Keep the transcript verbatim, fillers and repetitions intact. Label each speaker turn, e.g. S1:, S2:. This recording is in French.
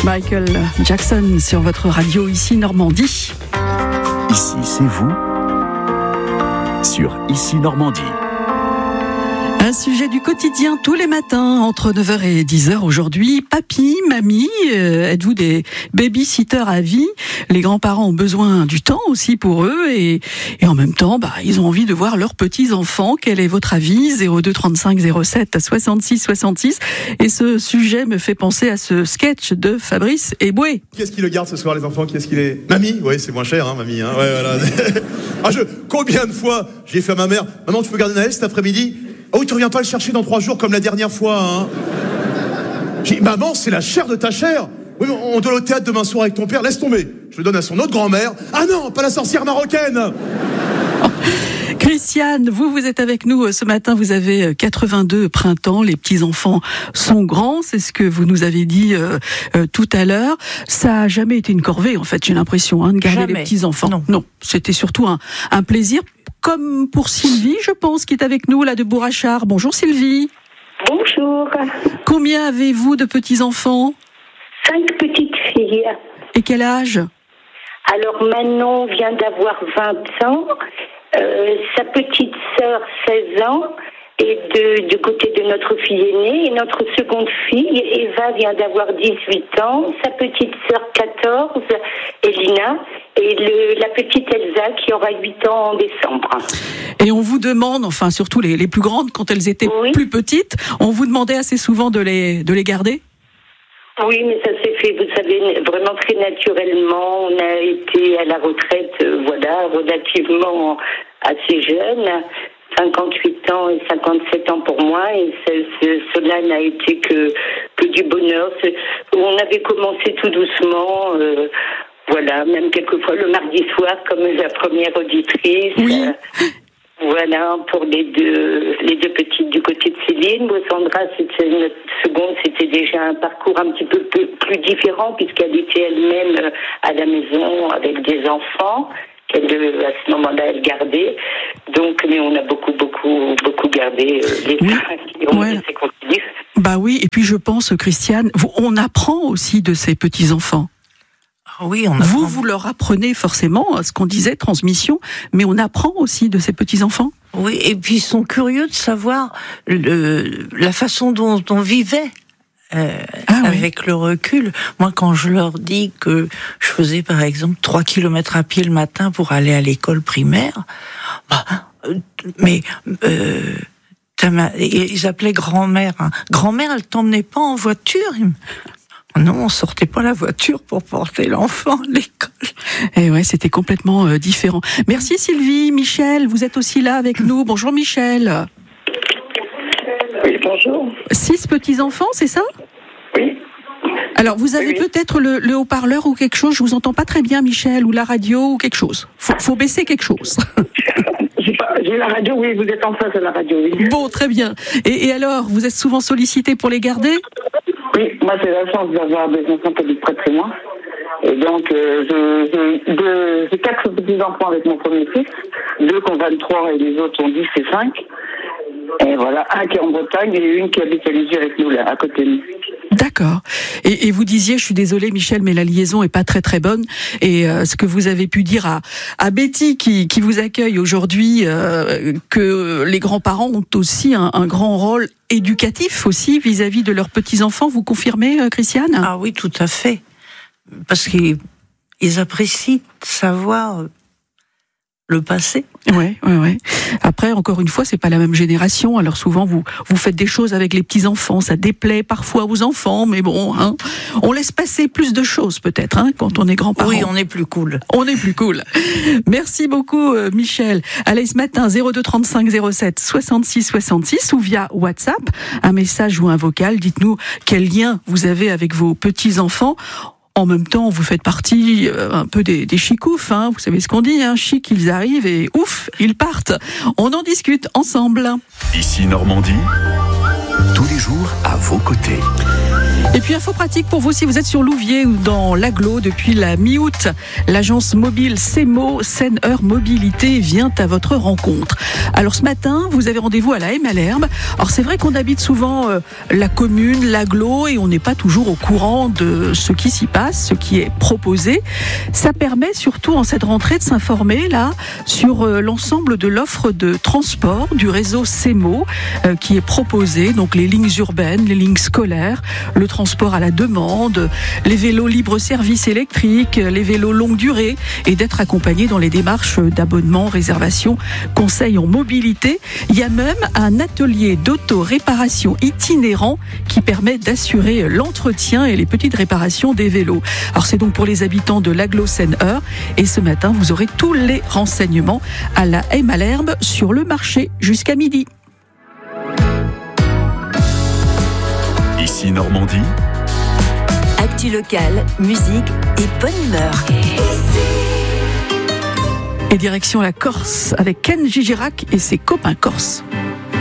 S1: Michael Jackson sur votre radio ici Normandie.
S2: Ici c'est vous sur Ici Normandie.
S1: Un sujet du quotidien tous les matins entre neuf heures et dix heures aujourd'hui. Papy, mamie, euh, êtes-vous des baby-sitters à vie? Les grands-parents ont besoin du temps aussi pour eux et, et en même temps, bah, ils ont envie de voir leurs petits-enfants. Quel est votre avis? zéro deux trente-cinq zéro sept soixante-six soixante-six. Et ce sujet me fait penser à ce sketch de Fabrice Eboué.
S3: Qui est-ce qui le garde ce soir, les enfants? Qui est-ce qui les... Mamie? Oui, c'est moins cher, hein, mamie. Hein. Ouais, voilà. ah, je... Combien de fois j'ai fait à ma mère: maman, tu peux garder Naël cet après-midi? Oh oui, tu reviens pas le chercher dans trois jours comme la dernière fois, hein. J'ai dit: maman, c'est la chair de ta chair. Oui, mais on doit aller au théâtre demain soir avec ton père, laisse tomber. Je le donne à son autre grand-mère. Ah non, pas la sorcière marocaine.
S1: Christiane, vous, vous êtes avec nous ce matin, vous avez quatre-vingt-deux printemps, les petits-enfants sont grands, c'est ce que vous nous avez dit euh, euh, tout à l'heure. Ça a jamais été une corvée, en fait, j'ai l'impression, hein, de garder
S4: jamais.
S1: les petits-enfants.
S4: Non,
S1: non, c'était surtout un, un plaisir, comme pour Sylvie, je pense, qui est avec nous, là, de Bourrachard. Bonjour Sylvie.
S5: Bonjour.
S1: Combien avez-vous de petits-enfants?
S5: Cinq petites filles.
S1: Et quel âge?
S5: Alors Manon vient d'avoir vingt ans, euh, sa petite sœur seize ans, et de, du côté de notre fille aînée, et notre seconde fille, Eva, vient d'avoir dix-huit ans, sa petite sœur quatorze, Elina, et le, la petite Elsa qui aura huit ans en décembre.
S1: Et on vous demande, enfin surtout les, les plus grandes, quand elles étaient
S5: oui.
S1: plus petites, on vous demandait assez souvent de les, de les garder?
S5: Oui, mais ça s'est fait, vous savez, vraiment très naturellement. On a été à la retraite, euh, voilà, relativement assez jeune, cinquante-huit ans et cinquante-sept ans pour moi, et ce, ce, cela n'a été que, que du bonheur. C'est, on avait commencé tout doucement, euh, voilà, même quelquefois le mardi soir, comme la première auditrice.
S1: Oui.
S5: Euh, Voilà, pour les deux, les deux petites du côté de Céline. Bon, Sandra, c'était notre seconde, c'était déjà un parcours un petit peu plus, plus différent puisqu'elle était elle-même à la maison avec des enfants qu'elle, à ce moment-là, elle gardait. Donc, mais on a beaucoup, beaucoup, beaucoup gardé euh, les
S1: oui.
S5: cinq et on
S1: ouais.
S5: s'est continu.
S1: Bah oui, et puis je pense, Christiane, on apprend aussi de ces petits-enfants.
S4: Oui, on apprend.
S1: Vous, vous leur apprenez forcément ce qu'on disait, transmission, mais on apprend aussi de ces petits-enfants.
S4: Oui, et puis ils sont curieux de savoir le, la façon dont on vivait. Euh,
S1: ah,
S4: avec oui. le recul. Moi, quand je leur dis que je faisais, par exemple, trois kilomètres à pied le matin pour aller à l'école primaire, bah, euh, mais euh, ils appelaient grand-mère. Hein. Grand-mère, elle t'emmenait pas en voiture. Non, on sortait pas la voiture pour porter l'enfant à l'école.
S1: Et ouais, c'était complètement euh, différent. Merci Sylvie. Michel, vous êtes aussi là avec nous. Bonjour Michel.
S5: Oui, bonjour.
S1: Six petits-enfants, c'est ça?
S5: Oui.
S1: Alors, vous avez
S5: oui.
S1: peut-être le, le haut-parleur ou quelque chose, je vous entends pas très bien Michel, ou la radio ou quelque chose. Faut, faut baisser quelque chose.
S5: j'ai, pas, j'ai la radio, oui, vous êtes en face de la radio, oui.
S1: Bon, très bien. Et, et alors, vous êtes souvent sollicité pour les garder?
S6: Oui, moi j'ai la chance d'avoir des enfants qui habitent près de chez moi. Et donc, euh, je, je, deux, j'ai quatre petits-enfants avec mon premier fils, deux qui ont vingt-trois et les autres ont dix et cinq. Et voilà, un qui est en Bretagne et une qui habite à Lisieux avec nous, là, à côté de nous.
S1: D'accord. Et, et vous disiez, je suis désolée Michel, mais la liaison est pas très très bonne. Et euh, ce que vous avez pu dire à, à Betty qui, qui vous accueille aujourd'hui, euh, que les grands-parents ont aussi un, un grand rôle éducatif aussi vis-à-vis de leurs petits-enfants, vous confirmez, euh, Christiane?
S4: Ah oui, tout à fait. Parce qu'ils ils apprécient de savoir le passé.
S1: Ouais, ouais, ouais. Après, encore une fois, c'est pas la même génération. Alors souvent, vous vous faites des choses avec les petits enfants, ça déplaît parfois aux enfants, mais bon, hein, on laisse passer plus de choses peut-être, hein, quand on est grand-parent.
S4: Oui, on est plus cool.
S1: On est plus cool. Merci beaucoup, euh, Michel. Allez, ce matin, zéro deux trente-cinq zéro sept soixante-six soixante-six ou via WhatsApp, un message ou un vocal. Dites-nous quel lien vous avez avec vos petits enfants. En même temps, vous faites partie euh, un peu des, des chicoufs, hein. Vous savez ce qu'on dit, hein, chic, ils arrivent et ouf, ils partent. On en discute ensemble.
S2: Ici Normandie, tous les jours à vos côtés.
S1: Et puis info pratique pour vous si vous êtes sur Louviers ou dans l'Aglo depuis la mi-août. L'agence mobile Semo Seine-Heure Mobilité vient à votre rencontre. Alors ce matin, vous avez rendez-vous à la Haye Malherbe. Alors c'est vrai qu'on habite souvent euh, la commune, l'Aglo et on n'est pas toujours au courant de ce qui s'y passe, ce qui est proposé. Ça permet surtout en cette rentrée de s'informer là sur euh, l'ensemble de l'offre de transport du réseau Semo euh, qui est proposé. Donc les lignes urbaines, les lignes scolaires, le transport à la demande, les vélos libre-service électriques, les vélos longue durée et d'être accompagné dans les démarches d'abonnement, réservation, conseil en mobilité. Il y a même un atelier d'auto-réparation itinérant qui permet d'assurer l'entretien et les petites réparations des vélos. Alors c'est donc pour les habitants de l'Aglo Seine-Heure et ce matin vous aurez tous les renseignements à la Haye Malherbe sur le marché jusqu'à midi.
S2: Ici Normandie.
S7: Actu locale, musique et bonne humeur.
S1: Et direction la Corse avec Ken Gigirac et ses copains corses.